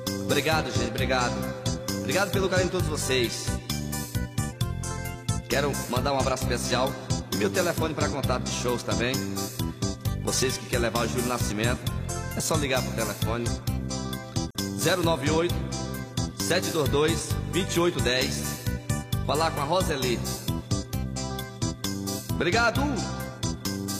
Obrigado, gente, obrigado. Obrigado pelo carinho de todos vocês. Quero mandar um abraço especial e meu telefone para contato de shows também. Vocês que querem levar o Júlio Nascimento, é só ligar pro telefone 098 722 2810. Falar com a Roseli. Obrigado!